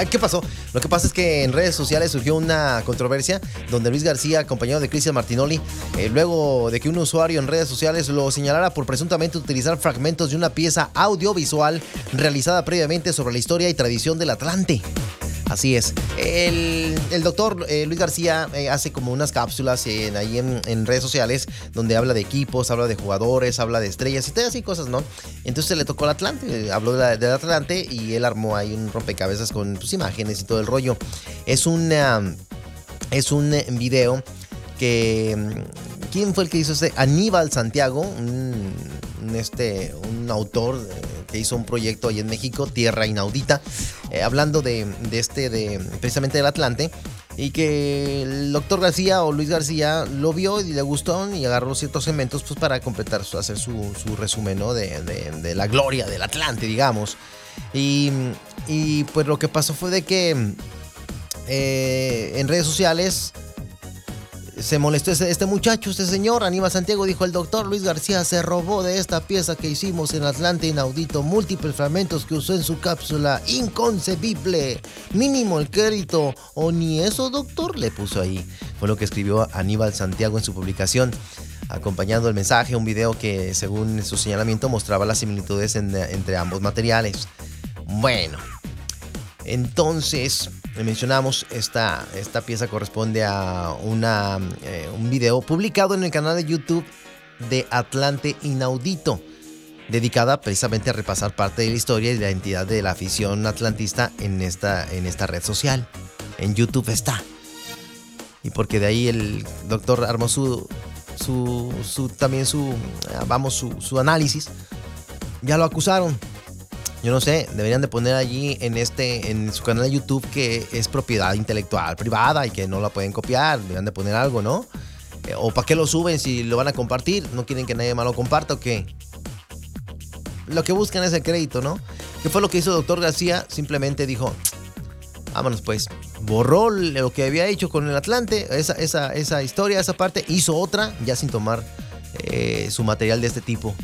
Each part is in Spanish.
¿Qué pasó? Lo que pasa es que en redes sociales surgió una controversia donde Luis García, acompañado de Cristian Martinoli, luego de que un usuario en redes sociales lo señalara por presuntamente utilizar fragmentos de una pieza audiovisual realizada previamente sobre la historia y tradición del Atlante. Así es. El doctor Luis García hace como unas cápsulas ahí en redes sociales donde habla de equipos, habla de jugadores, habla de estrellas y todo así cosas, ¿no? Entonces le tocó al Atlante, habló del Atlante y él armó ahí un rompecabezas con pues, imágenes y todo el rollo. Es un video que... ¿Quién fue el que hizo este? Aníbal Santiago, un autor que hizo un proyecto ahí en México, Tierra Inaudita, hablando de precisamente del Atlante, y que el doctor García o Luis García lo vio y le gustó y agarró ciertos elementos pues, para completar, hacer su resumen, ¿no? de la gloria del Atlante, digamos. Y pues lo que pasó fue de que en redes sociales se molestó este muchacho, este señor, Aníbal Santiago, dijo: el doctor Luis García se robó de esta pieza que hicimos en Atlante Inaudito múltiples fragmentos que usó en su cápsula, inconcebible, mínimo el crédito, o ni eso, doctor, le puso ahí. Fue lo que escribió Aníbal Santiago en su publicación, acompañando el mensaje, un video que según su señalamiento mostraba las similitudes entre ambos materiales. Bueno, entonces mencionamos esta pieza corresponde a un video publicado en el canal de YouTube de Atlante Inaudito, dedicada precisamente a repasar parte de la historia y la identidad de la afición atlantista en esta red social. En YouTube está. Y porque de ahí el doctor armó su análisis. Ya lo acusaron. Yo no sé, deberían de poner allí en su canal de YouTube que es propiedad intelectual privada y que no la pueden copiar. Deberían de poner algo, ¿no? ¿O para qué lo suben si lo van a compartir? ¿No quieren que nadie más lo comparta o qué? Lo que buscan es el crédito, ¿no? ¿Qué fue lo que hizo el doctor García? Simplemente dijo: vámonos pues. Borró lo que había hecho con el Atlante, esa historia, esa parte. Hizo otra, ya sin tomar su material de este tipo.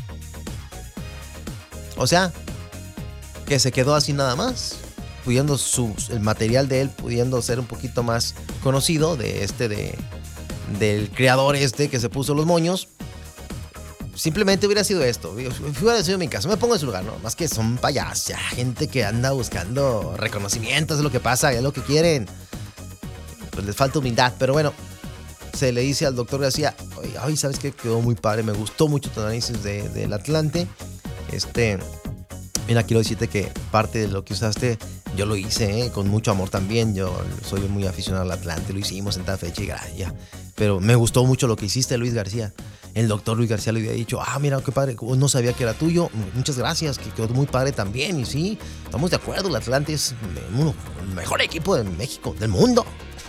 O sea, que se quedó así nada más, pudiendo el material de él pudiendo ser un poquito más conocido del creador que se puso los moños. Simplemente hubiera sido esto, hubiera sido mi caso, me pongo en su lugar, ¿no? Más que son payasos, gente que anda buscando reconocimientos, es lo que pasa, es lo que quieren, pues les falta humildad. Pero bueno, se le dice al doctor García: ay, ¿sabes qué? Quedó muy padre, me gustó mucho tu análisis del Atlante. Mira, quiero decirte que parte de lo que usaste yo lo hice con mucho amor también. Yo soy muy aficionado al Atlante, lo hicimos en tal fecha y ya. Pero me gustó mucho lo que hiciste, Luis García. El doctor Luis García le había dicho: mira, qué padre, no sabía que era tuyo, muchas gracias, que quedó muy padre también. Y sí, estamos de acuerdo, el Atlante es el mejor equipo de México, del mundo.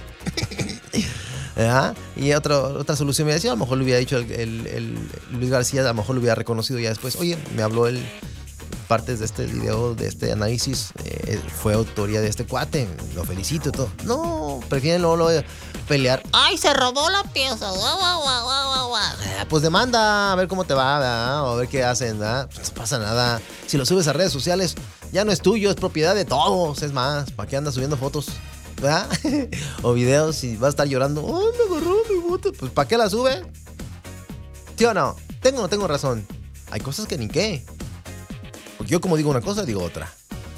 Y otra solución me decía, a lo mejor le hubiera dicho el Luis García, a lo mejor lo hubiera reconocido ya después: oye, me habló partes de este video, de este análisis, fue autoría de este cuate, lo felicito y todo. No, prefieren luego pelear: ¡ay, se robó la pieza! Pues demanda, a ver cómo te va, ¿verdad? O a ver qué hacen, ¿verdad? Pues no pasa nada. Si lo subes a redes sociales, ya no es tuyo, es propiedad de todos. Es más, ¿para qué andas subiendo fotos? ¿Verdad? O videos y vas a estar llorando: ¡ay, me agarró mi foto! Pues ¿para qué la sube? ¿Sí o no? ¿Tengo o no tengo razón? Hay cosas que ni qué. Porque yo, como digo una cosa, digo otra.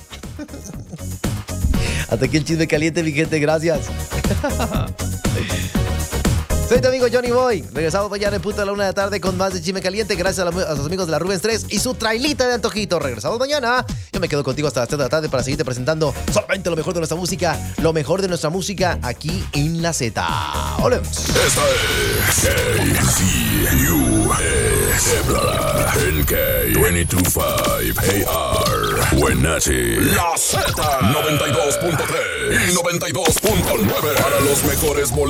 Hasta aquí el chisme caliente, mi gente. Gracias. Soy tu amigo Johnny Boy. Regresamos mañana en punto a la 1 de la tarde con más de chisme caliente. Gracias a los amigos de la Rubens 3 y su trailita de antojito. Regresamos mañana. Yo me quedo contigo hasta las 3 de la tarde para seguirte presentando solamente lo mejor de nuestra música. Lo mejor de nuestra música aquí en La Z. ¡Olemos! Esta es KCUE, el K225 AR, Wenatchee, La Z 92.3 y 92.9 para los mejores boletos.